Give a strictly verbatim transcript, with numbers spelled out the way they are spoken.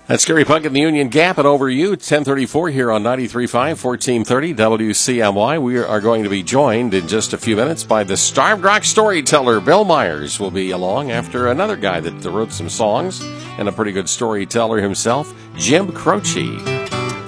That's Gary Punk in the Union Gap and Over You, ten thirty-four here on ninety-three point five, fourteen thirty W C M Y. We are going to be joined in just a few minutes by the Starved Rock storyteller. Bill Myers will be along after another guy that wrote some songs and a pretty good storyteller himself, Jim Croce.